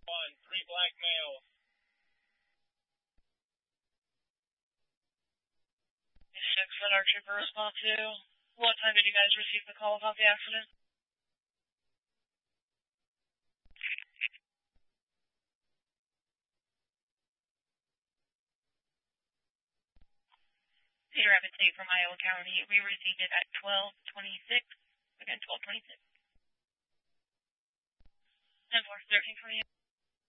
Three black males. 6 Center Trooper response to. What time did you guys receive the call about the accident? Cedar Rapids State from Iowa County. We received it at 12:26. Again, 12:26. 10-4, 13:28.